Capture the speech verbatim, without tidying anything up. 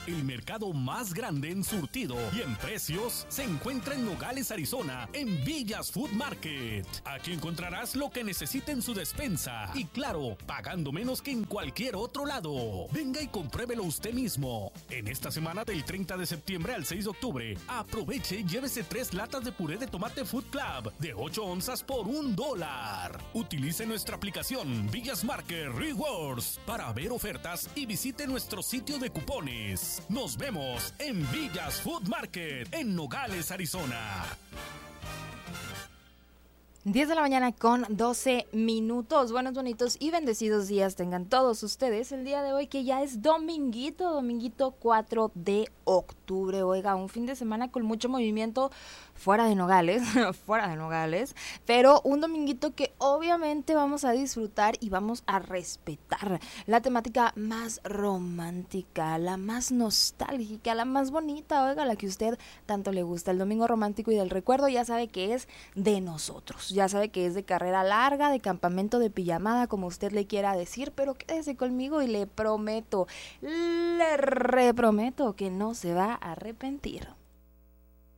el mercado más grande en surtido y en precios se encuentra en Nogales, Arizona, en Villas Food Market. Aquí encontrarás lo que necesita en su despensa y claro, pagando menos que en cualquier otro lado. Venga y compruébelo usted mismo. En esta semana del treinta de septiembre al seis de octubre, aproveche y llévese tres latas de puré de tomate Food Club de ocho onzas por un dólar. Utilice nuestra aplicación Villas Market Rewards para ver ofertas y visite nuestro sitio de cupones. Nos vemos en Villas Food Market en Nogales, Arizona. diez de la mañana con doce minutos. Buenos, bonitos y bendecidos días tengan todos ustedes el día de hoy, que ya es dominguito, dominguito cuatro de octubre. Oiga, un fin de semana con mucho movimiento fuera de Nogales, fuera de Nogales, pero un dominguito que obviamente vamos a disfrutar y vamos a respetar la temática más romántica, la más nostálgica, la más bonita, oiga, la que a usted tanto le gusta. El domingo romántico y del recuerdo ya sabe que es de nosotros, ya sabe que es de carrera larga, de campamento, de pijamada, como usted le quiera decir, pero quédese conmigo y le prometo, le reprometo que no se va a arrepentir.